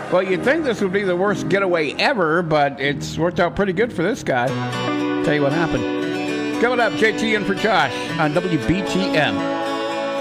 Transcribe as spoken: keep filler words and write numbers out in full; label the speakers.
Speaker 1: Well, you'd think this would be the worst getaway ever, but it's worked out pretty good for this guy. Tell you what happened. Coming up, J T in for Josh on W B T M.